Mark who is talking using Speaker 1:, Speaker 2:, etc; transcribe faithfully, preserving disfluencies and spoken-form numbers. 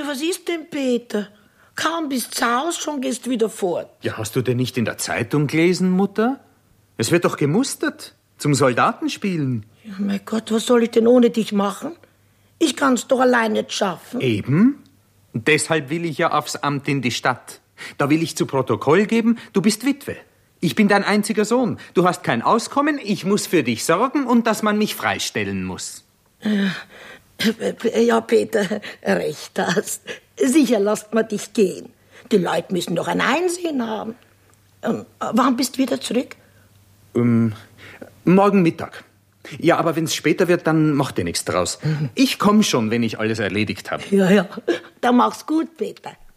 Speaker 1: was ist denn, Peter? Kaum bist zu Hause, schon gehst wieder fort.
Speaker 2: Ja, hast du denn nicht in der Zeitung gelesen, Mutter? Es wird doch gemustert. Zum Soldatenspielen.
Speaker 1: Ja, mein Gott, was soll ich denn ohne dich machen? Ich kann's doch allein nicht schaffen.
Speaker 2: Eben. Und deshalb will ich ja aufs Amt in die Stadt. Da will ich zu Protokoll geben, du bist Witwe. Ich bin dein einziger Sohn. Du hast kein Auskommen, ich muss für dich sorgen und dass man mich freistellen muss.
Speaker 1: Ja, Peter, recht hast. Sicher lasst man dich gehen. Die Leute müssen doch ein Einsehen haben. Ähm, wann bist du wieder zurück?
Speaker 2: Um, morgen Mittag. Ja, aber wenn's später wird, dann macht dir nichts draus. Ich komm schon, wenn ich alles erledigt habe.
Speaker 1: Ja, ja, dann mach's gut, Peter.